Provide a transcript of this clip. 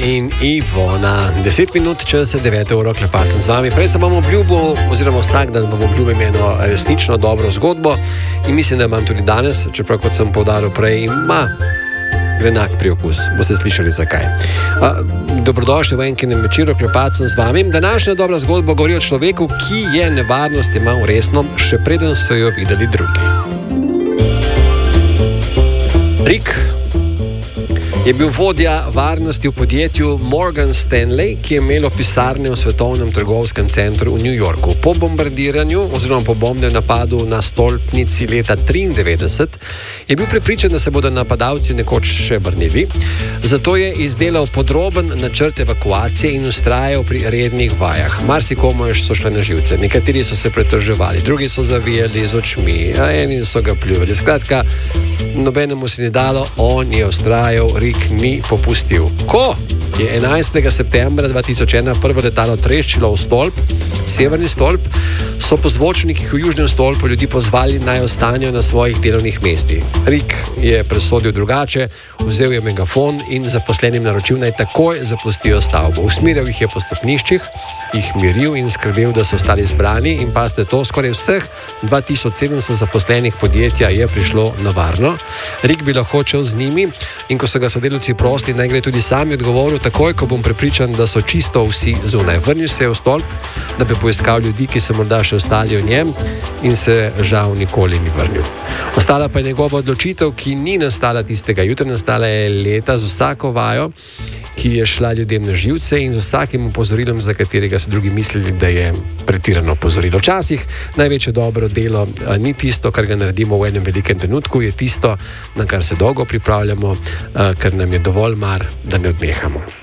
in Ivo na 10 minut čez 9 uro klepacem z vami. Prej sem vam obljubil, oziroma vsak dan vam obljubim eno resnično dobro zgodbo in mislim, da imam tudi danes, čeprav kot sem poudaril prej, ima grenak priokus. Boste slišali zakaj. Dobrodošli v enkinem večeru klepacem z vami. Današnja dobra zgodba govori o človeku, ki je nevarnost imel resno, še preden so jo videli drugi. Rick je bil vodja varnosti v podjetju Morgan Stanley, ki je imelo pisarne v svetovnem trgovskem centru v New Yorku. Po bombardiranju oziroma po bombnem napadu na stolpnici leta 1993 je bil prepričan, da se bodo napadalci nekoč še vrnili. Zato je izdelal podroben načrt evakuacije in vztrajal pri rednih vajah. Marsikomu so šle na živce. Nekateri so se pretrževali, drugi so zavijali z očmi, a eni so ga pljuvali. Skratka, nobenemu se ni dalo, on je vztrajal, Rick ni popustil. Ko je 11. septembra 2001 prvo letalo treščilo v stolp, severni stolp, so po zvočnikih v južnem stolpu ljudi pozvali naj ostanejo na svojih delovnih mestih. Rick je presodil drugače, vzel je megafon in zaposlenim naročil naj takoj zapustijo stavbo. Usmerjal jih je po stopniščih, jih miril in skrbel, da so ostali zbrani in pa ste to, skoraj vseh 2700 zaposlenih podjetja je prišlo na varno. Rick bi lahko šel z njimi in ko so ga sodelavci prosili, naj gre tudi sami, odgovoril, takoj, ko bom prepričan, da so čisto vsi zunaj. Vrnil se je v stolp, da bi poiskal ljudi, ki so morda še ostali v njem in se žal nikoli ni vrnil. Ostala pa je njegova odločitev, ki ni nastala tistega jutra, nastala je leta z vsako vajo, ki je šla ljudem na živce in z vsakim opozorilom, za katerega so drugi mislili, da je pretirano opozorilo. Včasih največje dobro delo ni tisto, kar ga naredimo v enem velikem trenutku, je tisto, na kar se dolgo pripravljamo, ker nam je dovolj mar, da ne odnehamo.